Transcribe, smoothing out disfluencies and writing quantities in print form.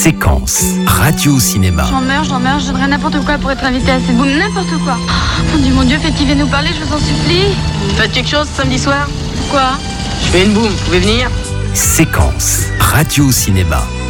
Séquence radio-cinéma. J'en meurs, je donnerais n'importe quoi pour être invité à cette boum, n'importe quoi. Mon Dieu, faites qu'il vienne nous parler, je vous en supplie. Faites quelque chose samedi soir? Quoi? Je fais une boum, vous pouvez venir? Séquence radio-cinéma.